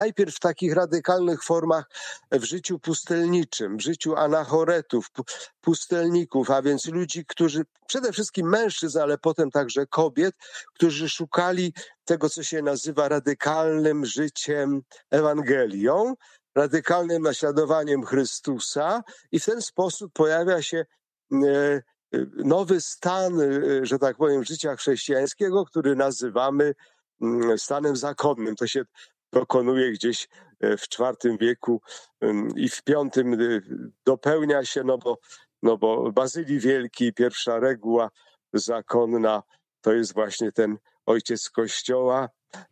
najpierw w takich radykalnych formach w życiu pustelniczym, w życiu anachoretów, pustelników, a więc ludzi, którzy, przede wszystkim mężczyzn, ale potem także kobiet, którzy szukali tego, co się nazywa radykalnym życiem Ewangelią, radykalnym naśladowaniem Chrystusa, i w ten sposób pojawia się nowy stan, że tak powiem, życia chrześcijańskiego, który nazywamy stanem zakonnym. To się dokonuje gdzieś w IV wieku i w V dopełnia się, no bo Bazylii Wielki, pierwsza reguła zakonna, to jest właśnie ten ojciec Kościoła.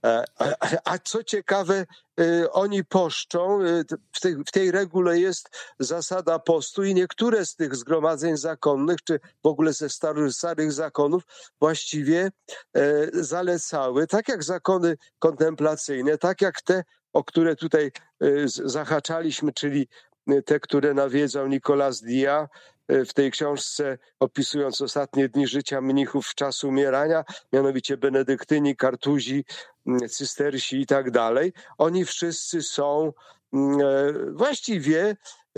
A co ciekawe, oni poszczą, w tej regule jest zasada postu i niektóre z tych zgromadzeń zakonnych, czy w ogóle ze starych zakonów właściwie zalecały, tak jak zakony kontemplacyjne, tak jak te, o które tutaj zahaczaliśmy, czyli te, które nawiedzał Nicolas Dia w tej książce opisując ostatnie dni życia mnichów w czas umierania, mianowicie benedyktyni, kartuzi, cystersi i tak dalej. Oni wszyscy są właściwie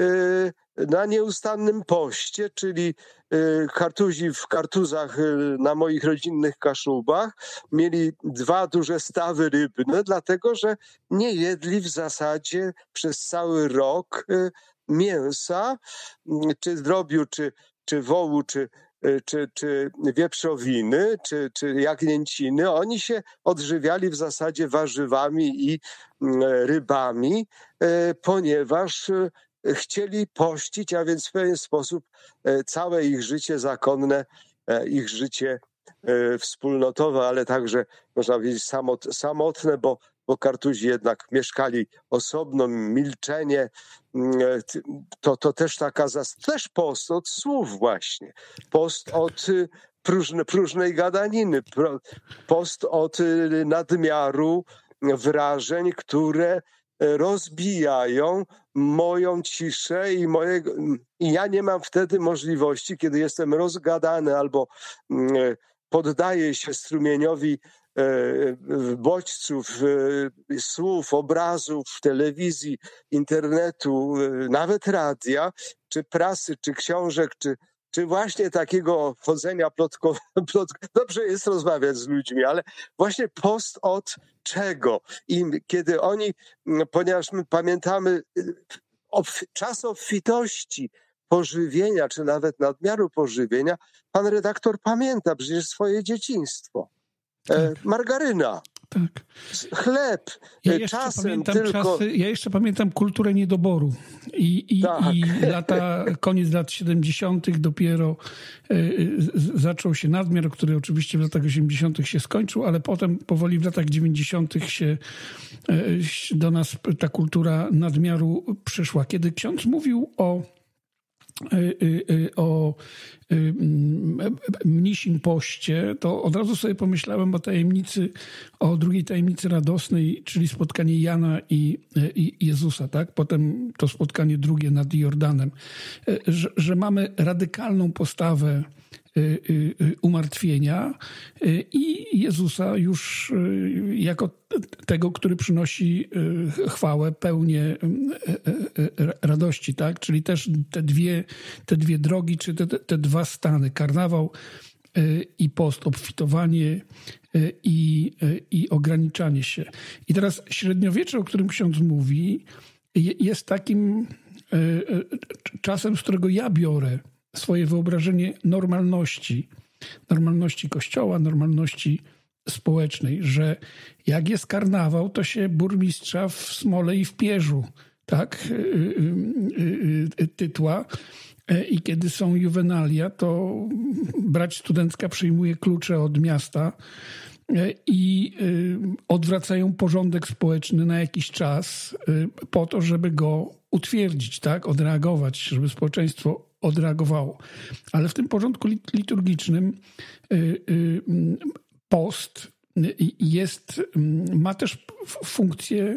na nieustannym poście, czyli kartuzi w kartuzach na moich rodzinnych Kaszubach mieli 2 duże stawy rybne, dlatego że nie jedli w zasadzie przez cały rok mięsa, czy drobiu, czy wołu, czy wieprzowiny, czy jagnięciny. Oni się odżywiali w zasadzie warzywami i rybami, ponieważ chcieli pościć, a więc w pewien sposób całe ich życie zakonne, ich życie wspólnotowe, ale także można powiedzieć samotne, bo kartuzi jednak mieszkali osobno, milczenie, to też też post od słów właśnie, post od próżnej gadaniny, post od nadmiaru wrażeń, które rozbijają moją ciszę i ja nie mam wtedy możliwości, kiedy jestem rozgadany albo poddaję się strumieniowi bodźców, słów, obrazów, telewizji, internetu, nawet radia, czy prasy, czy książek, czy właśnie takiego chodzenia plotkowego. Dobrze jest rozmawiać z ludźmi, ale właśnie post od czego? I kiedy oni, ponieważ my pamiętamy czas obfitości pożywienia, czy nawet nadmiaru pożywienia, pan redaktor pamięta przecież swoje dzieciństwo. Margaryna, tak. Chleb, czasem tylko... Ja jeszcze pamiętam kulturę niedoboru i koniec lat 70. dopiero zaczął się nadmiar, który oczywiście w latach 80. się skończył, ale potem powoli w latach 90. się do nas ta kultura nadmiaru przyszła. Kiedy ksiądz mówił o mnisim poście, to od razu sobie pomyślałem o drugiej tajemnicy radosnej, czyli spotkanie Jana i Jezusa, tak? Potem to spotkanie drugie nad Jordanem, że mamy radykalną postawę umartwienia i Jezusa już jako tego, który przynosi chwałę, pełnię radości, tak? Czyli też te dwie drogi, czy te 2 stany, karnawał i post, obfitowanie i ograniczanie się. I teraz średniowiecze, o którym ksiądz mówi, jest takim czasem, z którego ja biorę swoje wyobrażenie normalności Kościoła, normalności społecznej, że jak jest karnawał, to się burmistrza w Smole i w Pierzu, tak, tytła, i kiedy są juwenalia, to brać studencka przyjmuje klucze od miasta i odwracają porządek społeczny na jakiś czas po to, żeby go utwierdzić, tak, odreagować, żeby społeczeństwo odreagowało. Ale w tym porządku liturgicznym post ma też funkcję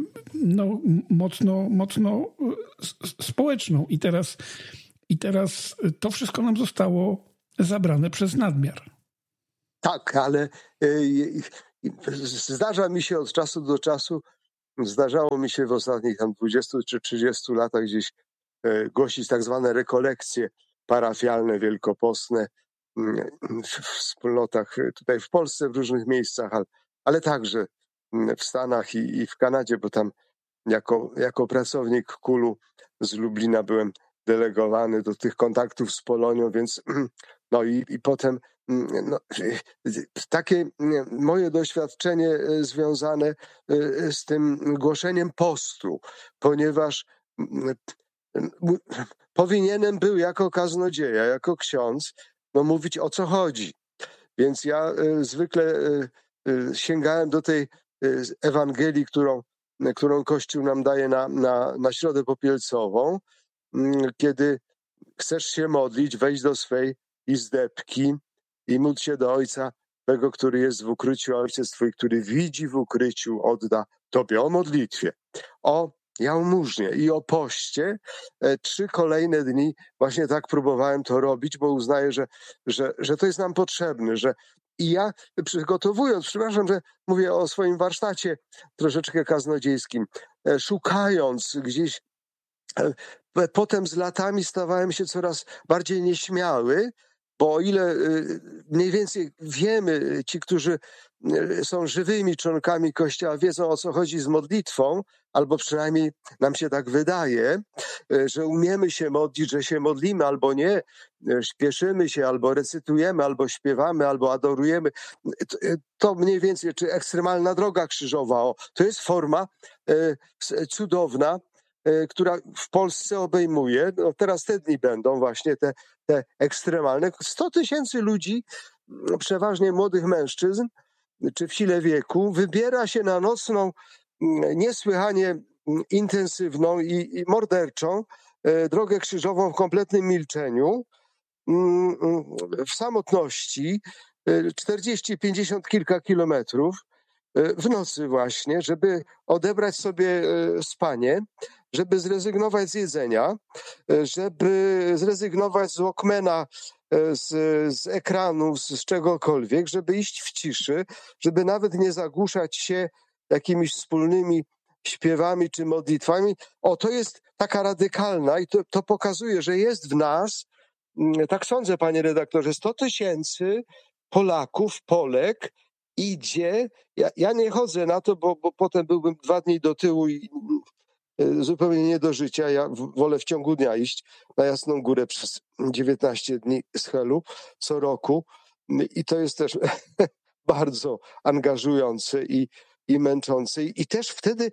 mocno społeczną. I teraz to wszystko nam zostało zabrane przez nadmiar. Tak, ale zdarza mi się od czasu do czasu Zdarzało mi się w ostatnich tam 20 czy 30 latach gdzieś głosić tak zwane rekolekcje parafialne, wielkopostne w wspólnotach tutaj w Polsce, w różnych miejscach, ale także w Stanach i w Kanadzie, bo tam jako pracownik KUL-u z Lublina byłem delegowany do tych kontaktów z Polonią, więc no i potem no, takie moje doświadczenie związane z tym głoszeniem postu, ponieważ powinienem był jako kaznodzieja, jako ksiądz, no mówić o co chodzi. Więc ja zwykle sięgałem do tej Ewangelii, którą Kościół nam daje na Środę Popielcową, kiedy chcesz się modlić, wejdź do swej izdebki i módl się do Ojca Twego, który jest w ukryciu, a Ojciec Twój, który widzi w ukryciu, odda Tobie. O modlitwie, o jałmużnie i o poście. 3 kolejne dni właśnie tak próbowałem to robić, bo uznaję, że to jest nam potrzebne, i ja przygotowując, przepraszam, że mówię o swoim warsztacie troszeczkę kaznodziejskim, szukając gdzieś, potem z latami stawałem się coraz bardziej nieśmiały, bo o ile mniej więcej wiemy, ci, którzy są żywymi członkami Kościoła, wiedzą, o co chodzi z modlitwą, albo przynajmniej nam się tak wydaje, że umiemy się modlić, że się modlimy albo nie, śpieszymy się, albo recytujemy, albo śpiewamy, albo adorujemy. To mniej więcej, czy ekstremalna droga krzyżowa, to jest forma cudowna, która w Polsce obejmuje, no teraz te dni będą właśnie te ekstremalne, 100 000 ludzi, przeważnie młodych mężczyzn, czy w sile wieku, wybiera się na nocną, niesłychanie intensywną i morderczą drogę krzyżową w kompletnym milczeniu, w samotności, 40, 50 kilka kilometrów, w nocy właśnie, żeby odebrać sobie spanie, żeby zrezygnować z jedzenia, żeby zrezygnować z Walkmana, z ekranu, z czegokolwiek, żeby iść w ciszy, żeby nawet nie zagłuszać się jakimiś wspólnymi śpiewami czy modlitwami. To jest taka radykalna i to pokazuje, że jest w nas, tak sądzę, panie redaktorze, 100 000 Polaków, Polek idzie. Ja nie chodzę na to, bo potem byłbym 2 dni do tyłu i zupełnie nie do życia. Ja wolę w ciągu dnia iść na Jasną Górę przez 19 dni z Helu co roku i to jest też bardzo angażujące i męczące i też wtedy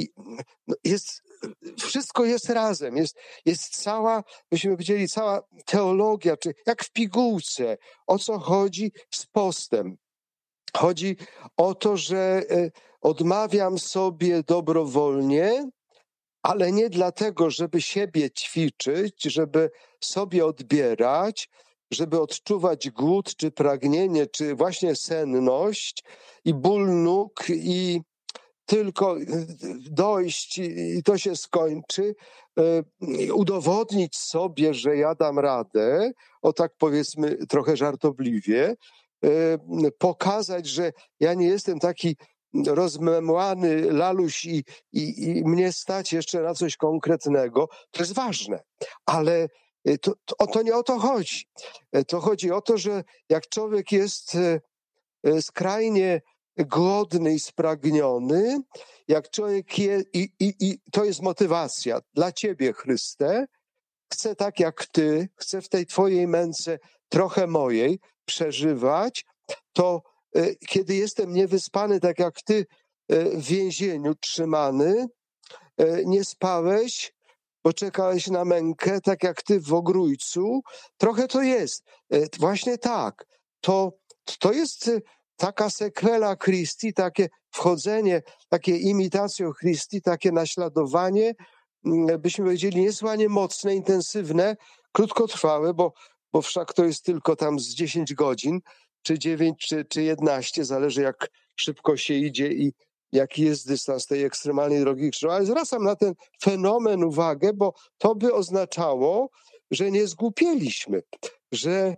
wszystko jest razem, jest cała, byśmy powiedzieli, cała teologia, czy jak w pigułce, o co chodzi z postem. Chodzi o to, że odmawiam sobie dobrowolnie, ale nie dlatego, żeby siebie ćwiczyć, żeby sobie odbierać, żeby odczuwać głód, czy pragnienie, czy właśnie senność i ból nóg i tylko dojść i to się skończy, udowodnić sobie, że ja dam radę, tak powiedzmy trochę żartobliwie, pokazać, że ja nie jestem taki rozmemłany laluś i mnie stać jeszcze na coś konkretnego, to jest ważne, ale to nie o to chodzi. To chodzi o to, że jak człowiek jest skrajnie głodny i spragniony, jak człowiek jest, i to jest motywacja dla Ciebie, Chryste, chcę tak jak Ty, chcę w tej Twojej męce trochę mojej przeżywać, to kiedy jestem niewyspany, tak jak Ty w więzieniu trzymany, nie spałeś, bo czekałeś na mękę, tak jak Ty w ogrójcu, trochę to jest. Właśnie tak. To jest taka sequela Christi, takie wchodzenie, takie imitacją Christi, takie naśladowanie, byśmy powiedzieli, niesłychanie mocne, intensywne, krótkotrwałe, bo wszak to jest tylko tam z 10 godzin, czy 9, czy 11, zależy jak szybko się idzie i jaki jest dystans tej ekstremalnej drogi krzyżowej. Ale zwracam na ten fenomen uwagę, bo to by oznaczało, że nie zgłupieliśmy, że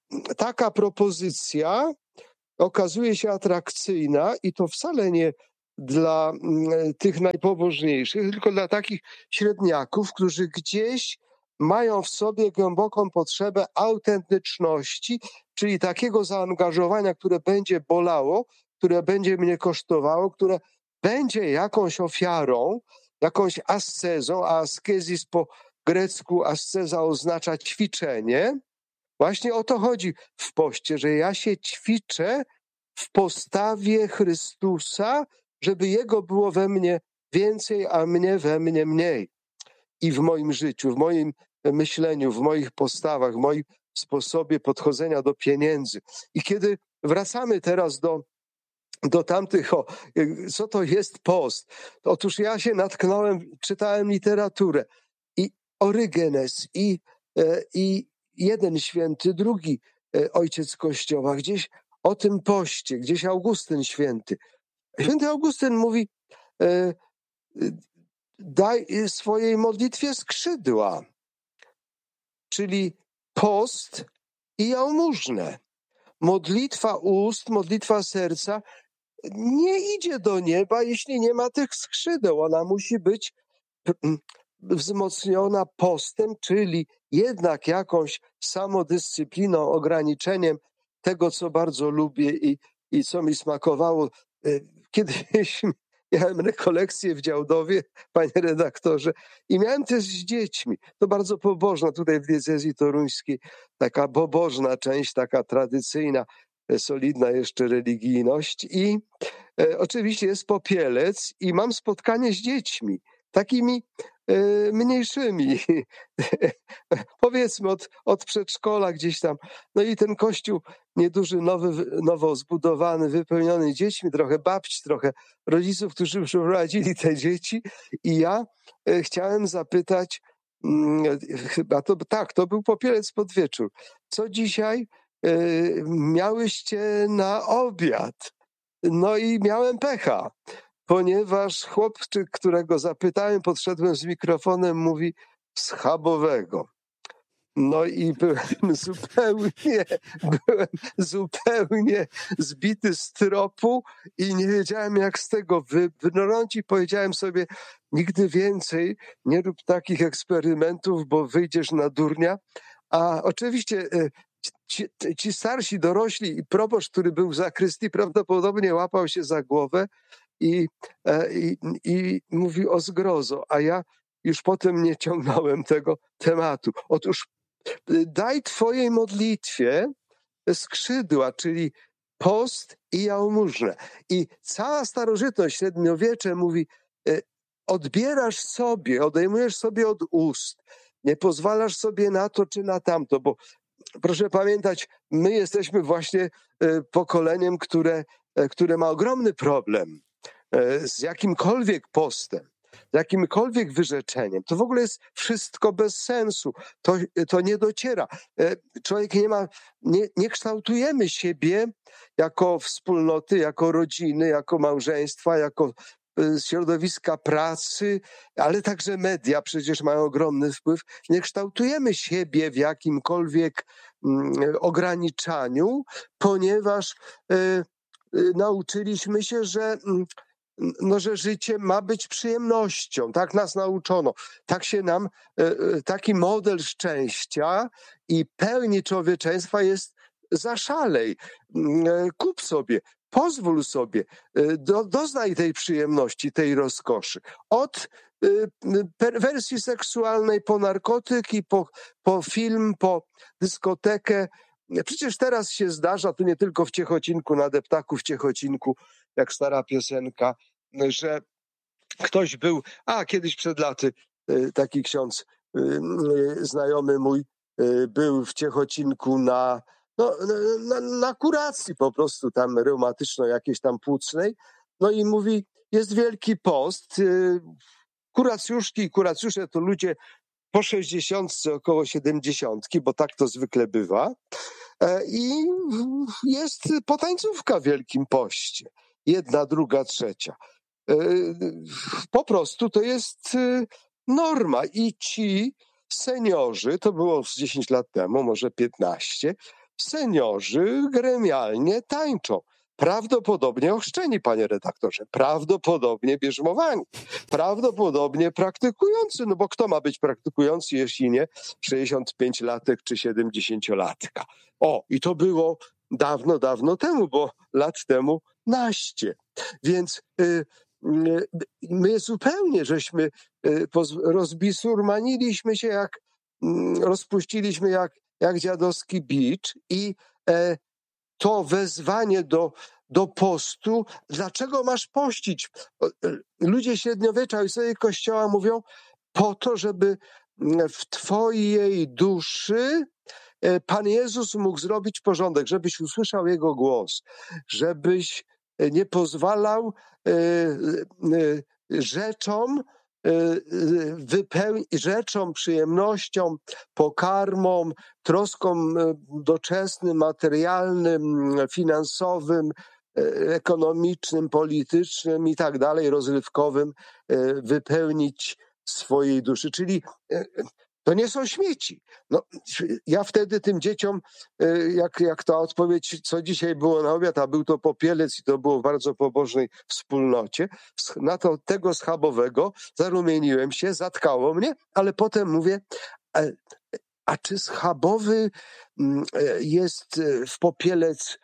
taka propozycja okazuje się atrakcyjna i to wcale nie dla tych najpobożniejszych, tylko dla takich średniaków, którzy gdzieś mają w sobie głęboką potrzebę autentyczności, czyli takiego zaangażowania, które będzie bolało, które będzie mnie kosztowało, które będzie jakąś ofiarą, jakąś ascezą, a askezis po grecku asceza oznacza ćwiczenie. Właśnie o to chodzi w poście, że ja się ćwiczę w postawie Chrystusa, żeby Jego było we mnie więcej, a mnie we mnie mniej. I w moim życiu, w moim myśleniu, w moich postawach, w moim sposobie podchodzenia do pieniędzy. I kiedy wracamy teraz do tamtych, co to jest post? Otóż ja się natknąłem, czytałem literaturę i Orygenes, i jeden święty, drugi ojciec Kościoła, gdzieś o tym poście, gdzieś Augustyn święty. Święty Augustyn mówi, daj swojej modlitwie skrzydła, czyli post i jałmużnę. Modlitwa ust, modlitwa serca nie idzie do nieba, jeśli nie ma tych skrzydeł. Ona musi być wzmocniona postem, czyli jednak jakąś samodyscypliną, ograniczeniem tego, co bardzo lubię i co mi smakowało. Kiedyś miałem rekolekcję w Działdowie, panie redaktorze, i miałem też z dziećmi. To bardzo pobożna tutaj w diecezji toruńskiej, taka pobożna część, taka tradycyjna, solidna jeszcze religijność. I oczywiście jest popielec i mam spotkanie z dziećmi, takimi mniejszymi, powiedzmy od przedszkola gdzieś tam. No i ten kościół nieduży, nowo zbudowany, wypełniony dziećmi, trochę babci, trochę rodziców, którzy przyprowadzili te dzieci. I ja chciałem zapytać, chyba to był popielec pod wieczór, co dzisiaj miałyście na obiad? No i miałem pecha, ponieważ chłopczyk, którego zapytałem, podszedłem z mikrofonem, mówi schabowego. No i byłem zupełnie zbity z tropu i nie wiedziałem, jak z tego wybrnąć, i powiedziałem sobie, nigdy więcej nie rób takich eksperymentów, bo wyjdziesz na durnia. A oczywiście ci starsi, dorośli i proboszcz, który był w zakrystii, prawdopodobnie łapał się za głowę i mówił o zgrozo, a ja już potem nie ciągnąłem tego tematu. Otóż daj twojej modlitwie skrzydła, czyli post i jałmużnę. I cała starożytność, średniowiecze mówi, odbierasz sobie, odejmujesz sobie od ust, nie pozwalasz sobie na to czy na tamto, bo proszę pamiętać, my jesteśmy właśnie pokoleniem, które ma ogromny problem z jakimkolwiek postem, z jakimkolwiek wyrzeczeniem. To w ogóle jest wszystko bez sensu. To nie dociera. Człowiek nie kształtujemy siebie jako wspólnoty, jako rodziny, jako małżeństwa, jako środowiska pracy, ale także media przecież mają ogromny wpływ. Nie kształtujemy siebie w jakimkolwiek ograniczaniu, ponieważ nauczyliśmy się, że życie ma być przyjemnością. Tak nas nauczono. Tak się nam, taki model szczęścia i pełni człowieczeństwa jest zaszalej. Kup sobie, pozwól sobie, doznaj tej przyjemności, tej rozkoszy. Od perwersji seksualnej po narkotyki, po film, po dyskotekę. Przecież teraz się zdarza, tu nie tylko w Ciechocinku, na Deptaku w Ciechocinku, jak stara piosenka, że ktoś był, kiedyś przed laty taki ksiądz, znajomy mój, był w Ciechocinku na kuracji po prostu tam reumatycznej, jakiejś tam płucnej, no i mówi, jest Wielki Post, kuracjuszki i kuracjusze to ludzie po 60, około 70, bo tak to zwykle bywa, i jest potańcówka w Wielkim Poście. Jedna, druga, trzecia. Po prostu to jest norma i ci seniorzy, to było z 10 lat temu, może 15, seniorzy gremialnie tańczą. prawdopodobnie ochrzczeni, panie redaktorze, prawdopodobnie bierzmowani, prawdopodobnie praktykujący, no bo kto ma być praktykujący, jeśli nie 65-latek czy 70-latka. O, i to było dawno, dawno temu, bo lat temu naście. Więc my zupełnie żeśmy rozbisurmaniliśmy się, rozpuściliśmy jak dziadowski bicz i to wezwanie do postu, dlaczego masz pościć? Ludzie średniowiecza, ojcowie Kościoła mówią, po to, żeby w twojej duszy Pan Jezus mógł zrobić porządek, żebyś usłyszał Jego głos, żebyś nie pozwalał rzeczom, przyjemnościom, pokarmom, troskom doczesnym, materialnym, finansowym, ekonomicznym, politycznym i tak dalej, rozrywkowym, wypełnić swojej duszy. Czyli to nie są śmieci. No, ja wtedy tym dzieciom, jak ta odpowiedź, co dzisiaj było na obiad, a był to popielec i to było w bardzo pobożnej wspólnocie, na tego schabowego zarumieniłem się, zatkało mnie, ale potem mówię, a czy schabowy jest w popielec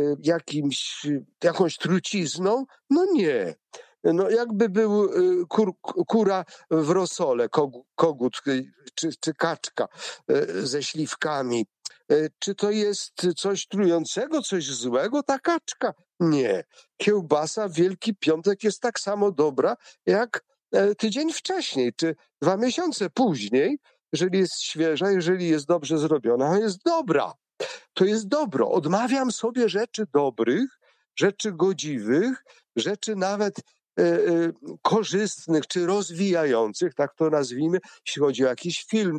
jakąś trucizną? No nie. No jakby był kura w rosole, kogut czy kaczka ze śliwkami. Czy to jest coś trującego, coś złego, ta kaczka? Nie. Kiełbasa w Wielki Piątek jest tak samo dobra, jak tydzień wcześniej, czy 2 miesiące później, jeżeli jest świeża, jeżeli jest dobrze zrobiona, jest dobra. To jest dobro. Odmawiam sobie rzeczy dobrych, rzeczy godziwych, rzeczy nawet korzystnych, czy rozwijających, tak to nazwijmy, jeśli chodzi o jakiś film,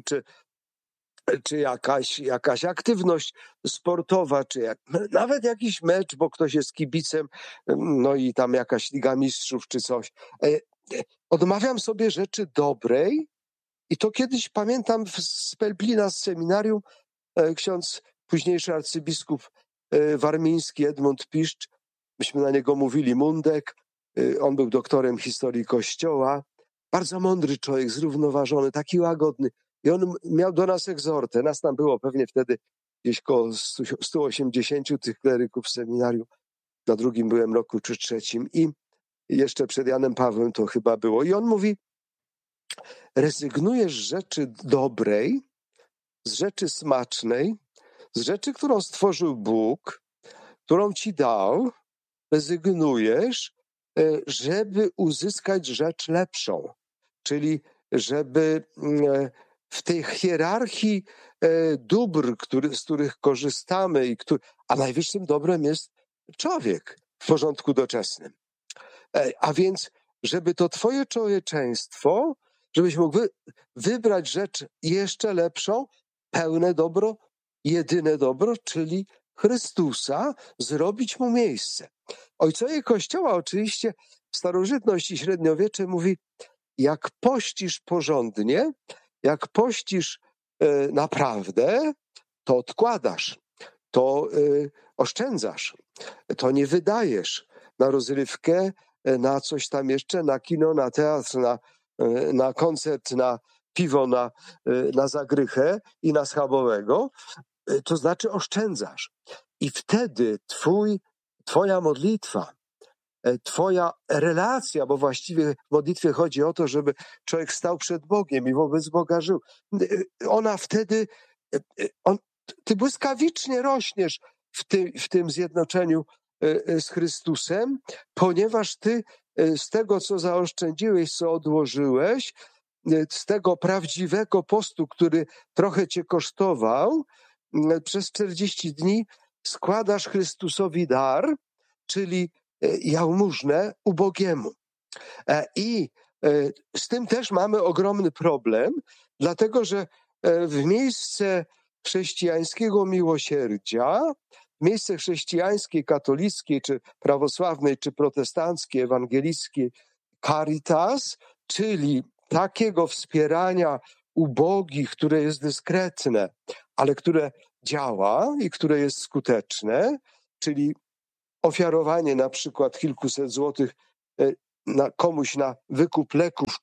czy jakaś aktywność sportowa, czy nawet jakiś mecz, bo ktoś jest kibicem, no i tam jakaś Liga Mistrzów, czy coś. Odmawiam sobie rzeczy dobrej i to kiedyś pamiętam z Pelplina, z seminarium, ksiądz, późniejszy arcybiskup warmiński Edmund Piszcz, myśmy na niego mówili Mundek, on był doktorem historii Kościoła, bardzo mądry człowiek, zrównoważony, taki łagodny. I on miał do nas egzortę. Nas tam było pewnie wtedy gdzieś koło 180 tych kleryków w seminarium. Na drugim byłem roku czy trzecim i jeszcze przed Janem Pawłem to chyba było. I on mówi, rezygnujesz z rzeczy dobrej, z rzeczy smacznej, z rzeczy, którą stworzył Bóg, którą ci dał, rezygnujesz, żeby uzyskać rzecz lepszą. Czyli żeby w tej hierarchii dóbr, z których korzystamy, a najwyższym dobrem jest człowiek w porządku doczesnym. A więc, żeby to twoje człowieczeństwo, żebyś mógł wybrać rzecz jeszcze lepszą, pełne dobro, jedyne dobro, czyli Chrystusa, zrobić mu miejsce. Ojcowie Kościoła oczywiście, starożytność i średniowiecze mówi, jak pościsz porządnie, jak pościsz naprawdę, to odkładasz, to oszczędzasz, to nie wydajesz na rozrywkę, na coś tam jeszcze, na kino, na teatr, na koncert, na piwo, na zagrychę i na schabowego, to znaczy oszczędzasz. I wtedy twoja modlitwa, twoja relacja, bo właściwie w modlitwie chodzi o to, żeby człowiek stał przed Bogiem i wobec Boga żył. Ona wtedy, ty błyskawicznie rośniesz w tym zjednoczeniu z Chrystusem, ponieważ ty z tego, co zaoszczędziłeś, co odłożyłeś, z tego prawdziwego postu, który trochę cię kosztował, przez 40 dni składasz Chrystusowi dar, czyli jałmużnę ubogiemu. I z tym też mamy ogromny problem, dlatego że w miejsce chrześcijańskiego miłosierdzia, w miejsce chrześcijańskiej, katolickiej, czy prawosławnej, czy protestanckiej, ewangelickiej caritas, czyli takiego wspierania ubogich, które jest dyskretne, ale które działa i które jest skuteczne, czyli ofiarowanie na przykład kilkuset złotych komuś na wykup leków,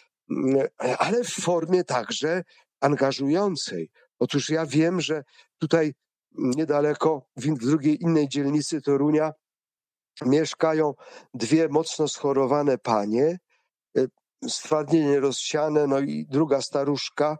ale w formie także angażującej. Otóż ja wiem, że tutaj niedaleko, w drugiej innej dzielnicy Torunia, mieszkają dwie mocno schorowane panie, stwardnienie rozsiane, no i druga staruszka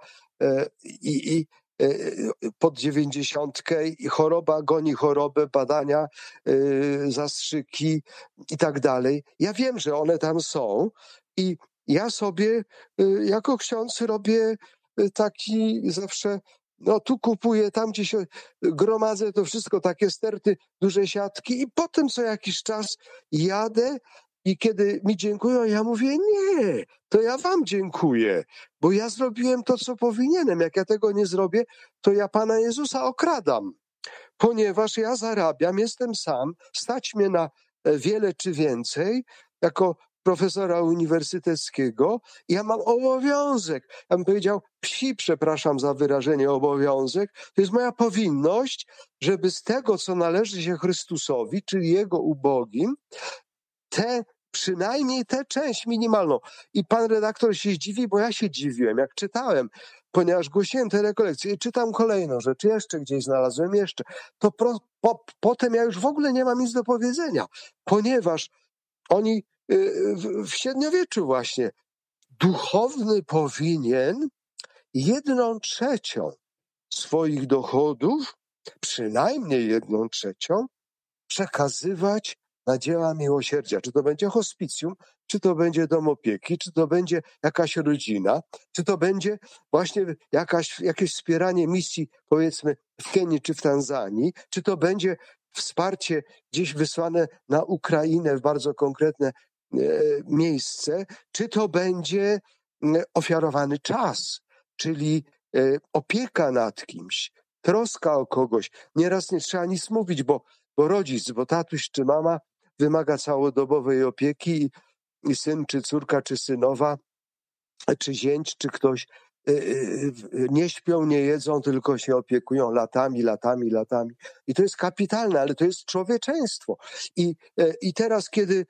i pod 90 i choroba goni chorobę, badania, zastrzyki i tak dalej. Ja wiem, że one tam są i ja sobie jako ksiądz robię taki zawsze, no tu kupuję, tam gdzie się gromadzę, to wszystko takie sterty, duże siatki i potem co jakiś czas jadę i kiedy mi dziękują, ja mówię, nie, to ja wam dziękuję, bo ja zrobiłem to, co powinienem. Jak ja tego nie zrobię, to ja Pana Jezusa okradam, ponieważ ja zarabiam, jestem sam, stać mnie na wiele czy więcej, jako profesora uniwersyteckiego, ja mam obowiązek, ja bym powiedział przepraszam za wyrażenie, obowiązek, to jest moja powinność, żeby z tego, co należy się Chrystusowi, czyli Jego ubogim, przynajmniej tę część minimalną. I pan redaktor się zdziwi, bo ja się dziwiłem, jak czytałem, ponieważ głosiłem te rekolekcje i czytam kolejną rzecz, jeszcze gdzieś znalazłem, to potem ja już w ogóle nie mam nic do powiedzenia, ponieważ oni w średniowieczu właśnie duchowny powinien 1/3 swoich dochodów, przynajmniej 1/3, przekazywać na dzieła miłosierdzia. Czy to będzie hospicjum, czy to będzie dom opieki, czy to będzie jakaś rodzina, czy to będzie właśnie jakieś wspieranie misji, powiedzmy, w Kenii czy w Tanzanii, czy to będzie wsparcie gdzieś wysłane na Ukrainę w bardzo konkretne miejsce, czy to będzie ofiarowany czas, czyli opieka nad kimś, troska o kogoś. Nieraz nie trzeba nic mówić, bo rodzic, bo tatuś czy mama wymaga całodobowej opieki i syn czy córka czy synowa, czy zięć, czy ktoś nie śpią, nie jedzą, tylko się opiekują latami. I to jest kapitalne, ale to jest człowieczeństwo. I teraz, kiedy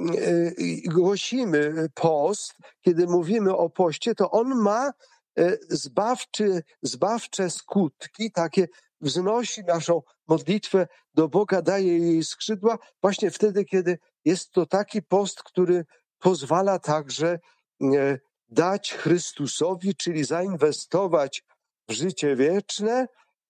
głosimy post, kiedy mówimy o poście, to on ma zbawcze skutki, takie wznosi naszą modlitwę do Boga, daje jej skrzydła, właśnie wtedy, kiedy jest to taki post, który pozwala także dać Chrystusowi, czyli zainwestować w życie wieczne,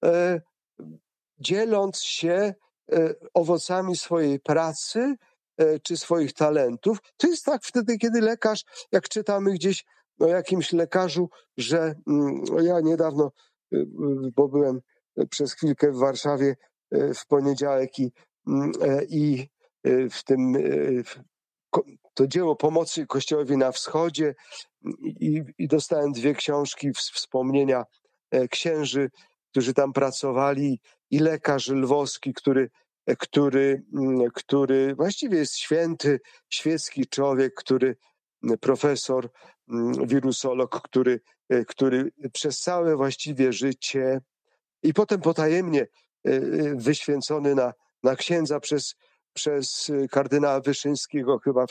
dzieląc się owocami swojej pracy czy swoich talentów. To jest tak wtedy, kiedy lekarz, jak czytamy gdzieś o jakimś lekarzu, że ja niedawno, bo byłem przez chwilkę w Warszawie w poniedziałek i w tym to dzieło pomocy Kościołowi na Wschodzie i dostałem 2 książki, wspomnienia księży, którzy tam pracowali, i lekarz lwowski, który właściwie jest świecki człowiek, profesor, wirusolog, który przez całe właściwie życie i potem potajemnie wyświęcony na księdza przez kardynała Wyszyńskiego chyba w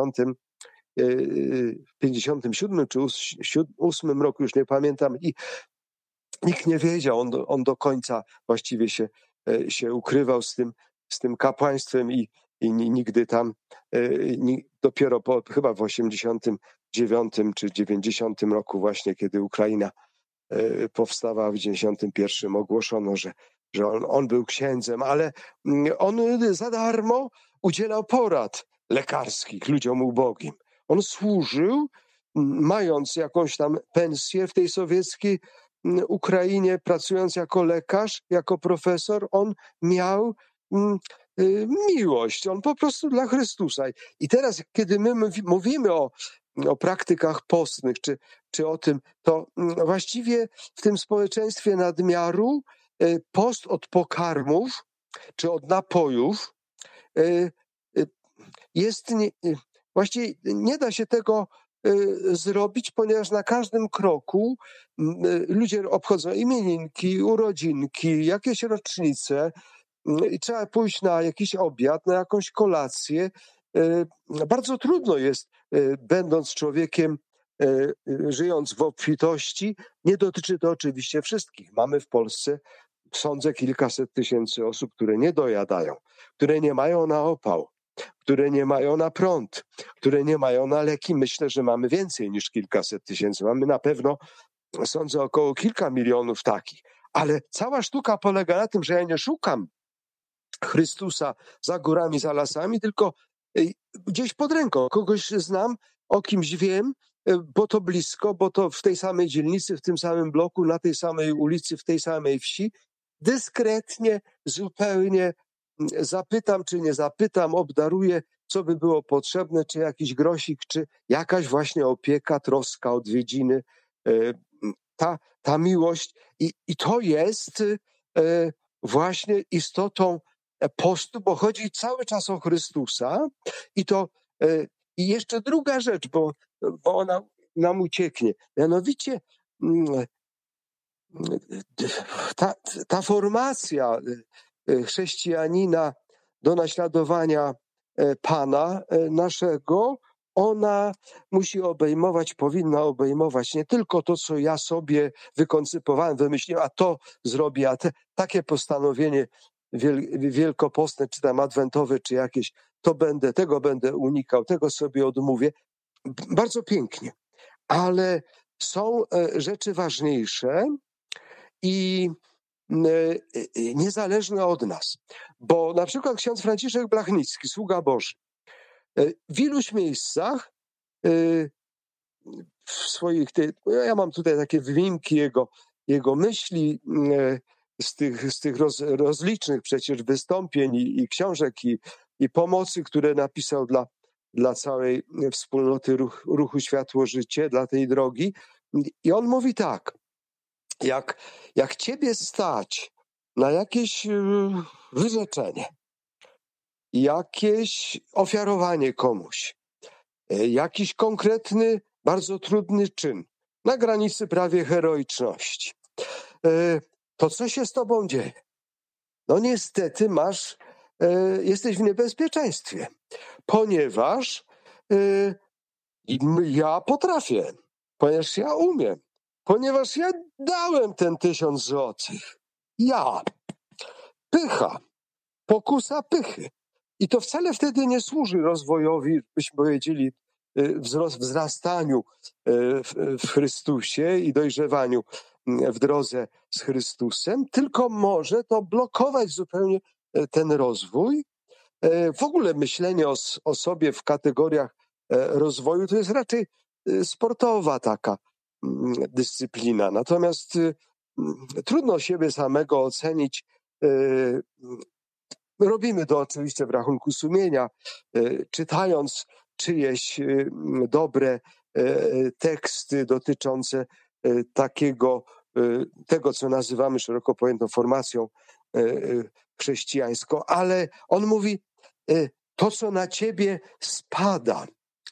57 czy 8 roku, już nie pamiętam, i nikt nie wiedział, on do końca właściwie się ukrywał z tym kapłaństwem i nigdy tam, dopiero chyba w 89 czy 90 roku właśnie, kiedy Ukraina powstawała w 91, ogłoszono, że on był księdzem, ale on za darmo udzielał porad lekarskich ludziom ubogim. On służył, mając jakąś tam pensję w tej sowieckiej Ukrainie, pracując jako lekarz, jako profesor, on miał miłość, on po prostu dla Chrystusa. I teraz, kiedy my mówimy o praktykach postnych, czy o tym, to właściwie w tym społeczeństwie nadmiaru post od pokarmów, czy od napojów właściwie nie da się tego zrobić, ponieważ na każdym kroku ludzie obchodzą imieninki, urodzinki, jakieś rocznice, i trzeba pójść na jakiś obiad, na jakąś kolację. Bardzo trudno jest, będąc człowiekiem, żyjąc w obfitości. Nie dotyczy to oczywiście wszystkich. Mamy w Polsce, sądzę, kilkaset tysięcy osób, które nie dojadają, które nie mają na opał, które nie mają na prąd, które nie mają na leki. Myślę, że mamy więcej niż kilkaset tysięcy. Mamy na pewno, sądzę, około kilka milionów takich. Ale cała sztuka polega na tym, że ja nie szukam Chrystusa za górami, za lasami, tylko gdzieś pod ręką. Kogoś znam, o kimś wiem, bo to blisko, bo to w tej samej dzielnicy, w tym samym bloku, na tej samej ulicy, w tej samej wsi. Dyskretnie, zupełnie zapytam, czy nie zapytam, obdaruję, co by było potrzebne, czy jakiś grosik, czy jakaś właśnie opieka, troska, odwiedziny, ta miłość. I to jest właśnie istotą postu, bo chodzi cały czas o Chrystusa. I jeszcze druga rzecz, bo ona nam ucieknie. Mianowicie ta formacja chrześcijanina do naśladowania Pana naszego, ona musi obejmować, powinna obejmować nie tylko to, co ja sobie wykoncypowałem, wymyśliłem, a to zrobię, takie postanowienie wielkopostne, czy tam adwentowe, czy jakieś, tego będę unikał, tego sobie odmówię. Bardzo pięknie, ale są rzeczy ważniejsze i niezależne od nas. Bo na przykład ksiądz Franciszek Blachnicki, sługa Boży, w iluś miejscach w swoich, ja mam tutaj takie wyimki jego myśli z tych rozlicznych przecież wystąpień i książek i pomocy, które napisał dla całej wspólnoty ruchu Światło-Życie, dla tej drogi. I on mówi tak: jak ciebie stać na jakieś wyrzeczenie, jakieś ofiarowanie komuś, jakiś konkretny, bardzo trudny czyn, na granicy prawie heroiczności, to co się z tobą dzieje? No niestety jesteś w niebezpieczeństwie, ponieważ ja potrafię, ponieważ ja umiem, ponieważ ja dałem ten 1000 złotych. Ja. Pycha. Pokusa pychy. I to wcale wtedy nie służy rozwojowi, byśmy powiedzieli, wzrastaniu w Chrystusie i dojrzewaniu w drodze z Chrystusem, tylko może to blokować zupełnie ten rozwój. W ogóle myślenie o sobie w kategoriach rozwoju to jest raczej sportowa taka dyscyplina. Natomiast trudno siebie samego ocenić. Robimy to oczywiście w rachunku sumienia, czytając czyjeś dobre teksty dotyczące tego, co nazywamy szeroko pojętą formacją chrześcijańską, ale on mówi, to, co na ciebie spada,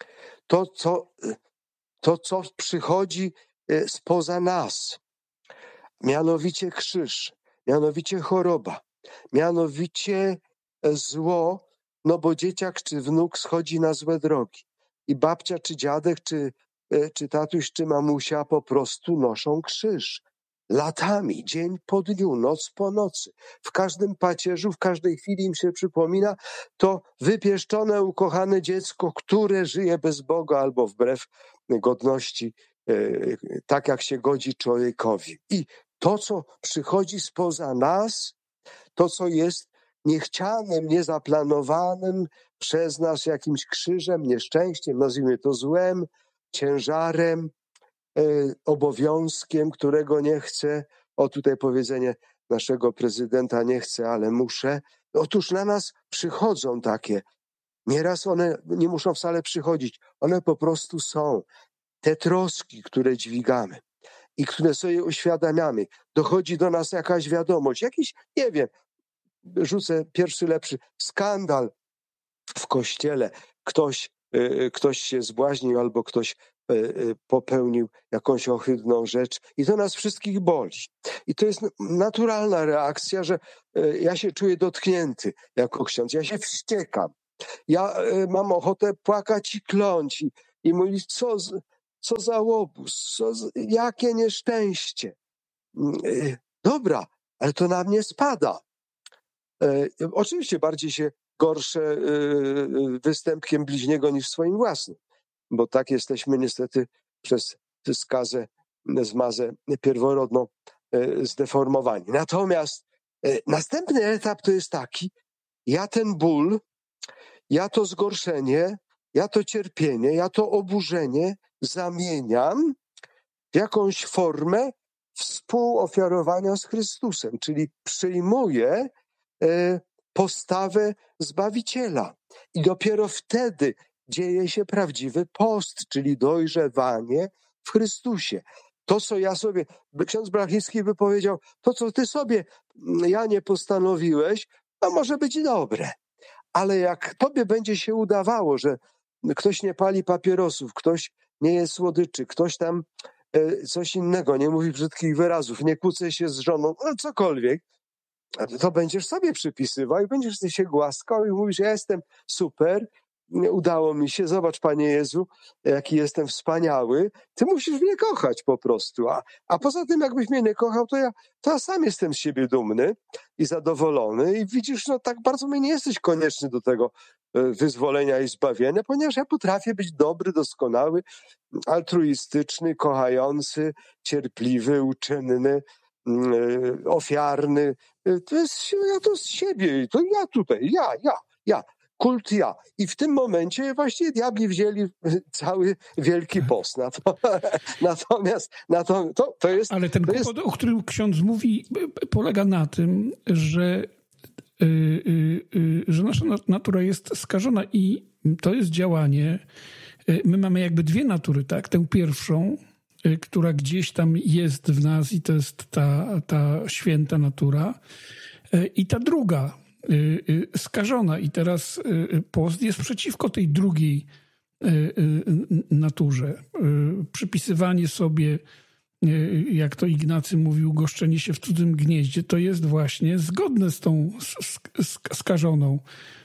to, co przychodzi spoza nas, mianowicie krzyż, mianowicie choroba, mianowicie zło, no bo dzieciak czy wnuk schodzi na złe drogi i babcia czy dziadek, czy tatuś, czy mamusia po prostu noszą krzyż. Latami, dzień po dniu, noc po nocy. W każdym pacierzu, w każdej chwili im się przypomina to wypieszczone, ukochane dziecko, które żyje bez Boga albo wbrew godności, tak jak się godzi człowiekowi. I to, co przychodzi spoza nas, to, co jest niechcianym, niezaplanowanym przez nas jakimś krzyżem, nieszczęściem, nazwijmy to złem, ciężarem, obowiązkiem, którego nie chcę. O, tutaj powiedzenie naszego prezydenta: nie chcę, ale muszę. Otóż na nas przychodzą takie. Nieraz one nie muszą wcale przychodzić. One po prostu są. Te troski, które dźwigamy i które sobie uświadamiamy. Dochodzi do nas jakaś wiadomość, jakiś, nie wiem, rzucę pierwszy lepszy skandal w kościele. Ktoś się zbłaźnił albo ktoś popełnił jakąś ohydną rzecz i to nas wszystkich boli. I to jest naturalna reakcja, że ja się czuję dotknięty jako ksiądz, ja się wściekam. Ja mam ochotę płakać i kląć i mówić, co za łobuz, jakie nieszczęście. Dobra, ale to na mnie spada. Oczywiście bardziej się gorsze występkiem bliźniego niż swoim własnym, bo tak jesteśmy niestety przez zmazę pierworodną zdeformowani. Natomiast następny etap to jest taki, ja ten ból, ja to zgorszenie, ja to cierpienie, ja to oburzenie zamieniam w jakąś formę współofiarowania z Chrystusem, czyli przyjmuję postawę Zbawiciela. I dopiero wtedy dzieje się prawdziwy post, czyli dojrzewanie w Chrystusie. To, co ja sobie, ksiądz Blachnicki by powiedział, to, co ty sobie, Janie, postanowiłeś, to może być dobre. Ale jak tobie będzie się udawało, że ktoś nie pali papierosów, ktoś nie je słodyczy, ktoś tam coś innego, nie mówi brzydkich wyrazów, nie kłóci się z żoną, no cokolwiek, to będziesz sobie przypisywał i będziesz się głaskał i mówisz, ja jestem super, udało mi się, zobacz Panie Jezu, jaki jestem wspaniały, ty musisz mnie kochać po prostu, a poza tym jakbyś mnie nie kochał, to ja sam jestem z siebie dumny i zadowolony i widzisz, no tak bardzo mi nie jesteś konieczny do tego wyzwolenia i zbawienia, ponieważ ja potrafię być dobry, doskonały, altruistyczny, kochający, cierpliwy, uczynny, ofiarny. To jest z siebie, to ja tutaj, ja. Kult ja. I w tym momencie właśnie diabli wzięli cały Wielki Post. Natomiast to jest... Ale ten kłopot, o którym ksiądz mówi, polega na tym, że nasza natura jest skażona i to jest działanie. My mamy jakby dwie natury, tak? Tę pierwszą, która gdzieś tam jest w nas i to jest ta święta natura, i ta druga, skażona. I teraz post jest przeciwko tej drugiej naturze. Przypisywanie sobie, jak to Ignacy mówił, goszczenie się w cudzym gnieździe, to jest właśnie zgodne z tą skażoną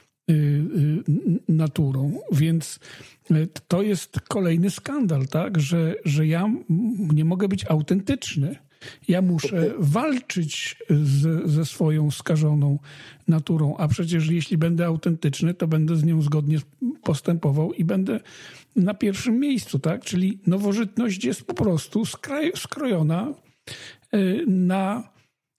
naturą. Więc to jest kolejny skandal, tak? Że ja nie mogę być autentyczny. Ja muszę walczyć ze swoją skażoną naturą, a przecież jeśli będę autentyczny, to będę z nią zgodnie postępował i będę na pierwszym miejscu, tak? Czyli nowożytność jest po prostu skrojona na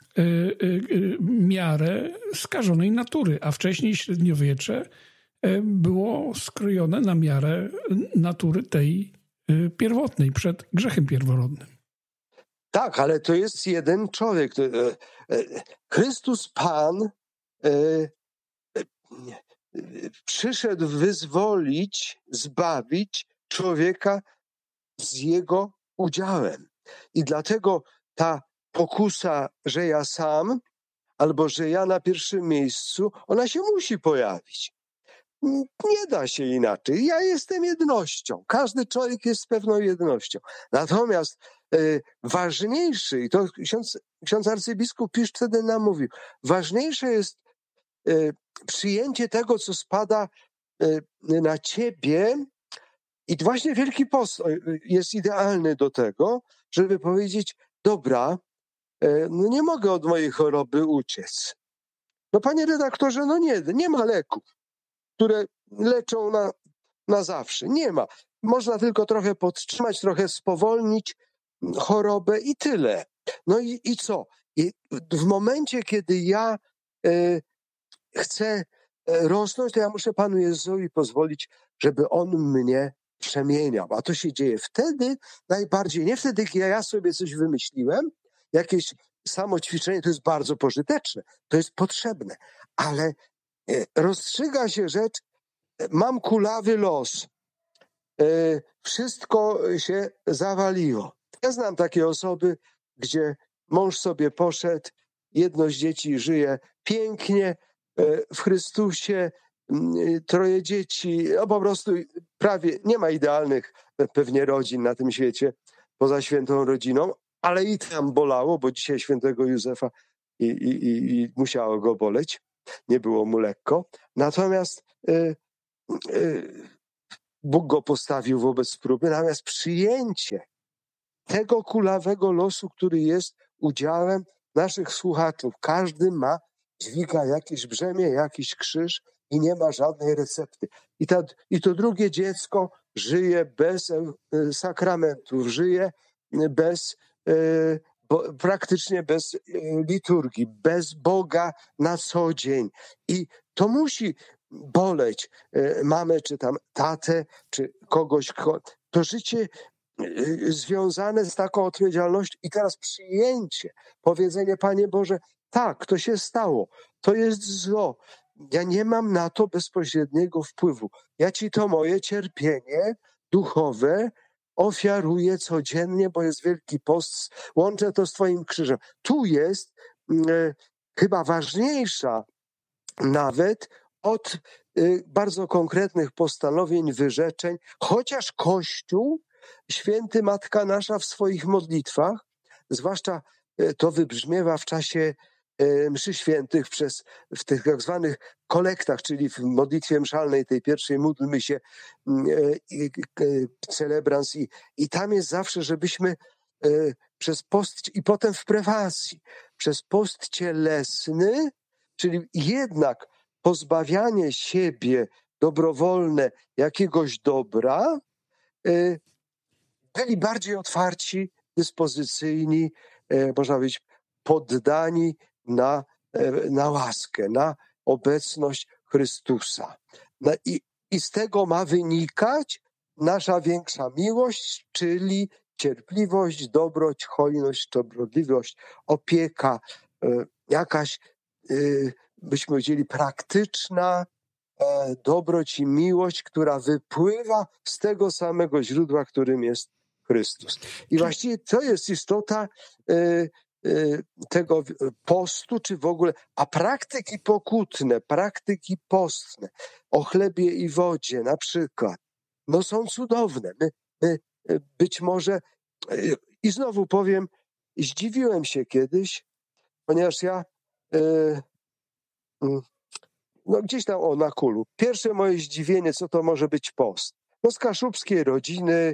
miarę skażonej natury, a wcześniej średniowiecze było skrojone na miarę natury tej pierwotnej, przed grzechem pierworodnym. Tak, ale to jest jeden człowiek. Chrystus Pan przyszedł wyzwolić, zbawić człowieka z jego udziałem. I dlatego ta pokusa, że ja sam, albo że ja na pierwszym miejscu, ona się musi pojawić. Nie da się inaczej. Ja jestem jednością. Każdy człowiek jest pewną jednością. Natomiast ważniejszy, i to ksiądz arcybiskup Pisz wtedy nam mówił, ważniejsze jest przyjęcie tego, co spada na ciebie, i właśnie Wielki Post jest idealny do tego, żeby powiedzieć, dobra, no nie mogę od mojej choroby uciec. No panie redaktorze, no nie ma leków, które leczą na zawsze. Nie ma. Można tylko trochę podtrzymać, trochę spowolnić chorobę i tyle. No i co? I w momencie, kiedy ja chcę rosnąć, to ja muszę Panu Jezusowi pozwolić, żeby On mnie przemieniał. A to się dzieje wtedy najbardziej, nie wtedy, kiedy ja sobie coś wymyśliłem, jakieś samoćwiczenie, to jest bardzo pożyteczne, to jest potrzebne, ale rozstrzyga się rzecz, mam kulawy los, wszystko się zawaliło. Ja znam takie osoby, gdzie mąż sobie poszedł, jedno z dzieci żyje pięknie w Chrystusie, 3 dzieci, no po prostu prawie nie ma idealnych pewnie rodzin na tym świecie, poza świętą rodziną, ale i tam bolało, bo dzisiaj świętego Józefa i musiało go boleć, nie było mu lekko. Natomiast Bóg go postawił wobec próby, natomiast przyjęcie tego kulawego losu, który jest udziałem naszych słuchaczów. Każdy dźwiga jakieś brzemię, jakiś krzyż i nie ma żadnej recepty. I to drugie dziecko żyje bez sakramentów, żyje praktycznie bez liturgii, bez Boga na co dzień. I to musi boleć mamę, czy tam tatę, czy kogoś, to życie związane z taką odpowiedzialnością i teraz przyjęcie, powiedzenie: Panie Boże, tak, to się stało, to jest zło, ja nie mam na to bezpośredniego wpływu, ja Ci to moje cierpienie duchowe ofiaruję codziennie, bo jest Wielki Post, łączę to z Twoim krzyżem. Tu jest chyba ważniejsza nawet od bardzo konkretnych postanowień, wyrzeczeń, chociaż Kościół, święty Matka Nasza w swoich modlitwach, zwłaszcza to wybrzmiewa w czasie mszy świętych w tych tak zwanych kolektach, czyli w modlitwie mszalnej, tej pierwszej módlmy się, celebrans i tam jest zawsze, żebyśmy przez post i potem w prefacji, przez post cielesny, czyli jednak pozbawianie siebie dobrowolne jakiegoś dobra, byli bardziej otwarci, dyspozycyjni, można powiedzieć, poddani na łaskę, na obecność Chrystusa. I z tego ma wynikać nasza większa miłość, czyli cierpliwość, dobroć, hojność, dobrotliwość, opieka, jakaś, byśmy powiedzieli, praktyczna dobroć i miłość, która wypływa z tego samego źródła, którym jest Chrystus. I właściwie to jest istota tego postu, czy w ogóle, a praktyki pokutne, praktyki postne, o chlebie i wodzie na przykład, no są cudowne. My być może, i znowu powiem, zdziwiłem się kiedyś, ponieważ ja no gdzieś tam na Kulu. Pierwsze moje zdziwienie, co to może być post. No z kaszubskiej rodziny,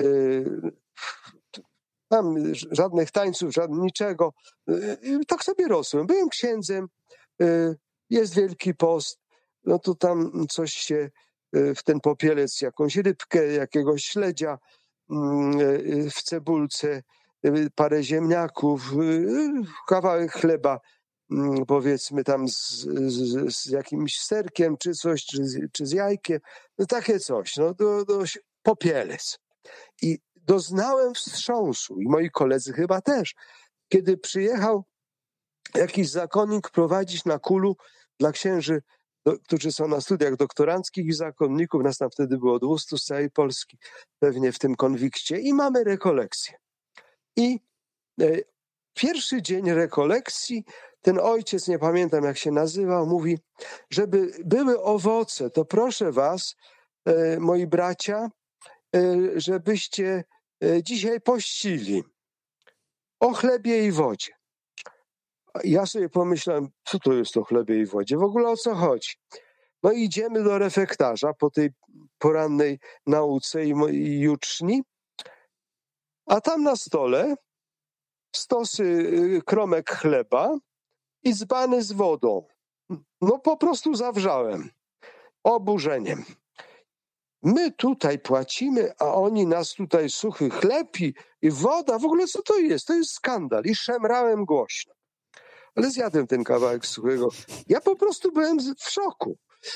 tam żadnych tańców, niczego. Tak sobie rosłem. Byłem księdzem, jest Wielki Post, no to tam coś się w ten popielec, jakąś rybkę, jakiegoś śledzia w cebulce, parę ziemniaków, kawałek chleba, powiedzmy tam z jakimś serkiem czy coś, czy z jajkiem, no takie coś, no popielec. I doznałem wstrząsu, i moi koledzy chyba też, kiedy przyjechał jakiś zakonnik prowadzić na Kulu dla księży, którzy są na studiach doktoranckich i zakonników, nas tam wtedy było 200 z całej Polski, pewnie w tym konwikcie, i mamy rekolekcję. I pierwszy dzień rekolekcji ten ojciec, nie pamiętam jak się nazywał, mówi, żeby były owoce, to proszę was, moi bracia, żebyście dzisiaj pościli o chlebie i wodzie. Ja sobie pomyślałem, co to jest o chlebie i wodzie? W ogóle o co chodzi? No i idziemy do refektarza po tej porannej nauce i juczni, a tam na stole stosy kromek chleba i dzbany z wodą. No po prostu zawrzałem oburzeniem. My tutaj płacimy, a oni nas tutaj suchy chleb i woda. W ogóle co to jest? To jest skandal. I szemrałem głośno. Ale zjadłem ten kawałek suchego. Ja po prostu byłem w szoku.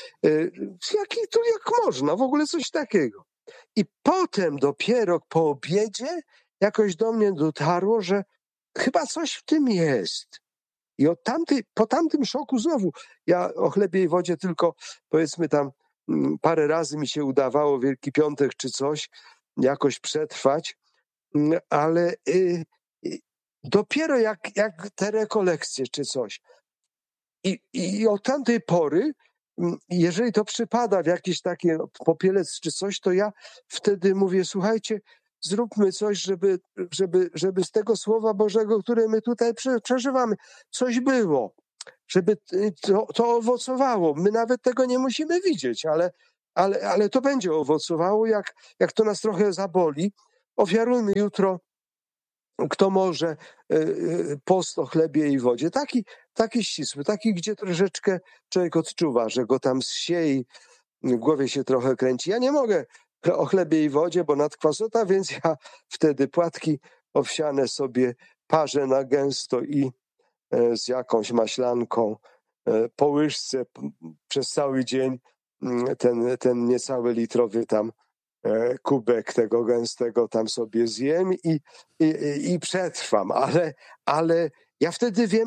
Jak można? W ogóle coś takiego. I potem dopiero po obiedzie jakoś do mnie dotarło, że chyba coś w tym jest. I po tamtym szoku znowu, ja o chlebie i wodzie tylko, powiedzmy tam, parę razy mi się udawało Wielki Piątek czy coś jakoś przetrwać, ale dopiero jak te rekolekcje czy coś. I od tamtej pory jeżeli to przypada w jakieś takie popielec czy coś, to ja wtedy mówię, słuchajcie, zróbmy coś, żeby z tego Słowa Bożego, które my tutaj przeżywamy, coś było, żeby to owocowało. My nawet tego nie musimy widzieć, ale to będzie owocowało, jak to nas trochę zaboli. Ofiarujmy jutro, kto może, post o chlebie i wodzie. Taki ścisły, taki, gdzie troszeczkę człowiek odczuwa, że go tam zsiei, w głowie się trochę kręci. Ja nie mogę o chlebie i wodzie, bo nadkwasota, więc ja wtedy płatki owsiane sobie parzę na gęsto i z jakąś maślanką po łyżce przez cały dzień ten niecały litrowy tam kubek tego gęstego tam sobie zjem i przetrwam, ale ja wtedy wiem,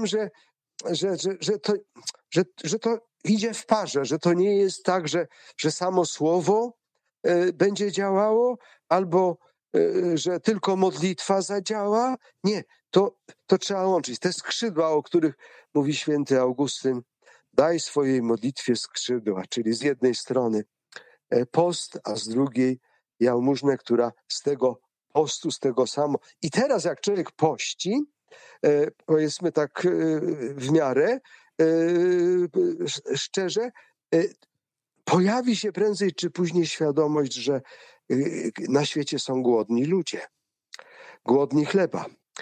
że to idzie w parze, że to nie jest tak, że samo słowo będzie działało, albo że tylko modlitwa zadziała. Nie, to trzeba łączyć. Te skrzydła, o których mówi święty Augustyn, daj swojej modlitwie skrzydła, czyli z jednej strony post, a z drugiej jałmużnę, która z tego postu, z tego samo. I teraz jak człowiek pości, powiedzmy tak w miarę szczerze, pojawi się prędzej czy później świadomość, że na świecie są głodni ludzie, głodni chleba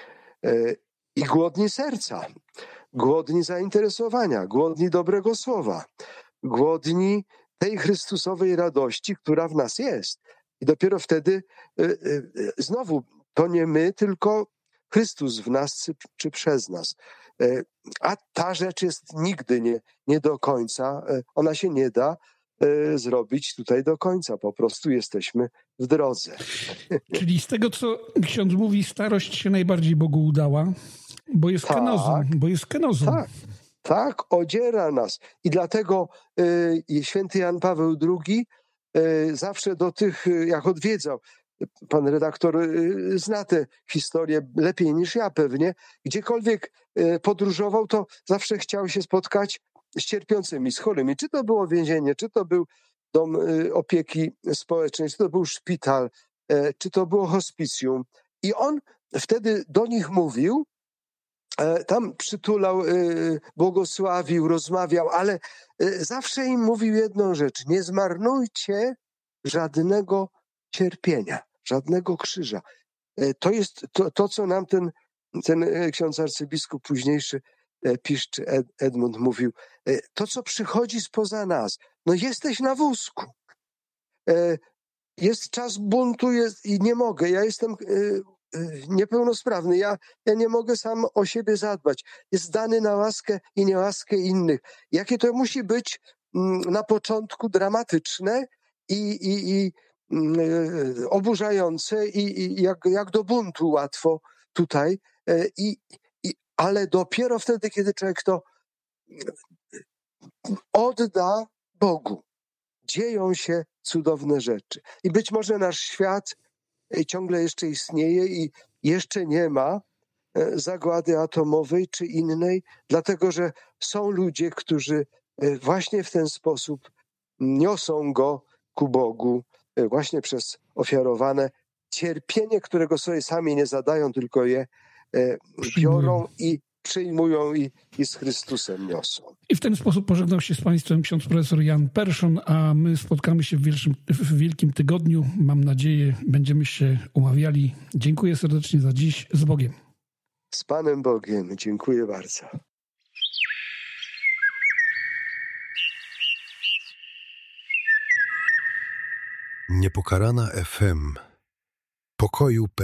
i głodni serca, głodni zainteresowania, głodni dobrego słowa, głodni tej Chrystusowej radości, która w nas jest. I dopiero wtedy znowu to nie my, tylko Chrystus w nas czy przez nas. A ta rzecz jest nigdy nie do końca, ona się nie da zrobić tutaj do końca. Po prostu jesteśmy w drodze. Czyli z tego, co ksiądz mówi, starość się najbardziej Bogu udała, bo jest kenozą. Tak, odziera nas. I dlatego święty Jan Paweł II zawsze do tych, jak odwiedzał, pan redaktor zna tę historię lepiej niż ja pewnie, gdziekolwiek podróżował, to zawsze chciał się spotkać z cierpiącymi, z chorymi. Czy to było więzienie, czy to był dom opieki społecznej, czy to był szpital, czy to było hospicjum. I on wtedy do nich mówił, tam przytulał, błogosławił, rozmawiał, ale zawsze im mówił jedną rzecz: nie zmarnujcie żadnego cierpienia, żadnego krzyża. To jest to co nam ten ksiądz arcybiskup późniejszy Piszcz Edmund mówił. To, co przychodzi spoza nas. No jesteś na wózku. Jest czas buntu i nie mogę. Ja jestem niepełnosprawny. Ja nie mogę sam o siebie zadbać. Jest dany na łaskę i niełaskę innych. Jakie to musi być na początku dramatyczne i oburzające i jak do buntu łatwo tutaj. Ale dopiero wtedy, kiedy człowiek to odda Bogu, dzieją się cudowne rzeczy. I być może nasz świat ciągle jeszcze istnieje i jeszcze nie ma zagłady atomowej czy innej, dlatego że są ludzie, którzy właśnie w ten sposób niosą go ku Bogu, właśnie przez ofiarowane cierpienie, którego sobie sami nie zadają, tylko je biorą i przyjmują i z Chrystusem niosą. I w ten sposób pożegnał się z Państwem ksiądz profesor Jan Perszon, a my spotkamy się w Wielkim Tygodniu. Mam nadzieję, będziemy się umawiali. Dziękuję serdecznie za dziś. Z Bogiem. Z Panem Bogiem. Dziękuję bardzo. Niepokalana FM. Pokoju